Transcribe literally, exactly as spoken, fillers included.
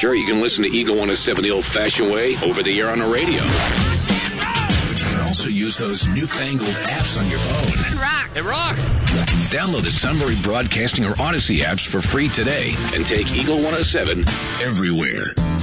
Sure, you can listen to Eagle one oh seven the old-fashioned way, over the air on the radio. But you can also use those newfangled apps on your phone. It rocks. It rocks. Download the Sunbury Broadcasting or Odyssey apps for free today and take Eagle one oh seven everywhere.